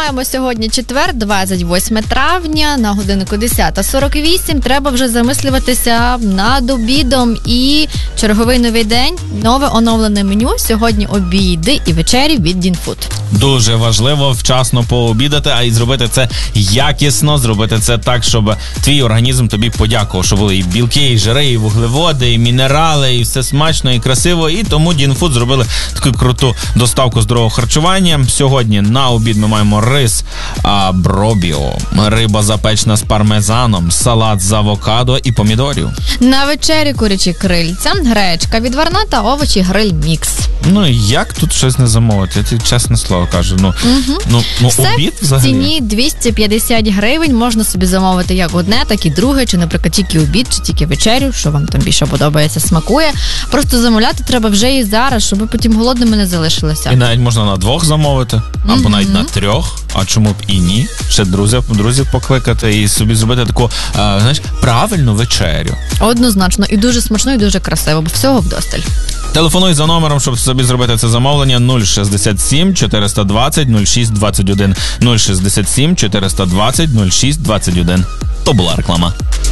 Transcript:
маємо сьогодні четвер, 28 травня, на годиннику 10:48. Треба вже замислюватися над обідом і черговий новий день, нове оновлене меню. Сьогодні обіди і вечері від Дінфуд. Дуже важливо вчасно пообідати, а й зробити це якісно, зробити це так, щоб твій організм тобі подякував, що були і білки, і жири, і вуглеводи, і мінерали, і все смачно і красиво. І тому Дінфуд зробили таку круту доставку здорового харчування. Сьогодні на обід ми маємо рис бробіо, риба запечена з пармезаном, салат з авокадо і помідорів. На вечері курячі крильця, гречка відварна та овочі гриль-мікс. Ну, як тут щось не замовити? Я тобі чесне слово кажу. Все обід взагалі. В ціні 250 гривень. Можна собі замовити як одне, так і друге, чи, наприклад, тільки обід, чи тільки вечерю, що вам там більше подобається, смакує. Просто замовляти треба вже і зараз, щоб ви потім голодними не залишилися. І навіть можна на 2 замовити, або навіть на 3, а чому б і ні? Ще друзів покликати і собі зробити таку, правильну вечерю. Однозначно. І дуже смачно, і дуже красиво, бо всього вдосталь. Телефонуй за номером, щоб собі зробити це замовлення 067 420 06 21. 067 420 06 21. То була реклама.